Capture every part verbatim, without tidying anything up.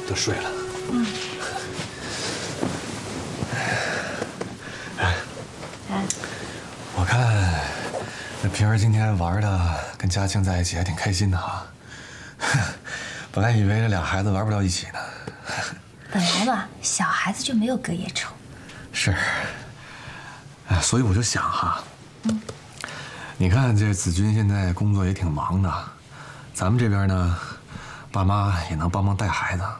就睡了。 嗯。 哎，哎，我看那平儿今天玩的跟嘉庆在一起还挺开心的哈。本来以为这俩孩子玩不到一起呢。 本来嘛，小孩子就没有隔夜仇。 是。哎，所以我就想哈， 嗯， 你看这子君现在工作也挺忙的，咱们这边呢，爸妈也能帮忙带孩子，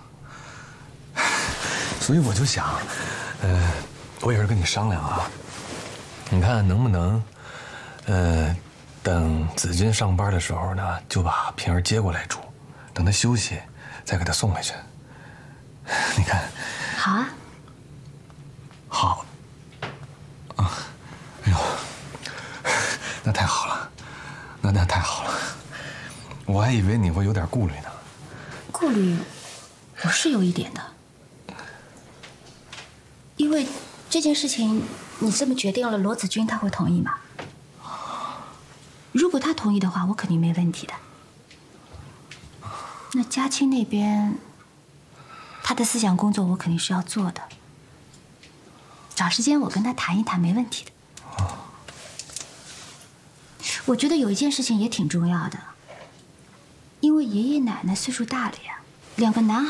所以我就想，呃，我也是跟你商量啊，你看能不能，呃，等子君上班的时候呢，就把平儿接过来住，等她休息，再给她送回去。你看， 好啊。 好。啊，哎呦，那太好了，那那太好了，我还以为你会有点顾虑呢。 顾虑，我是有一点的，因为这件事情你这么决定了，罗子君他会同意吗？如果他同意的话，我肯定没问题的。那嘉庆那边，他的思想工作我肯定是要做的。找时间我跟他谈一谈，没问题的。我觉得有一件事情也挺重要的，因为爷爷奶奶岁数大了呀，两个男孩